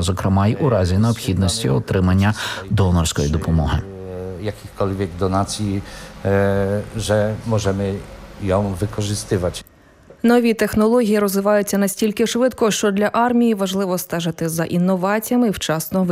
зокрема й у разі необхідності отримання донорської допомоги. Jakichkolwiek donacji, że możemy ją wykorzystywać. Нові технології розвиваються настільки швидко, що для армії важливо стежити за інноваціями і вчасно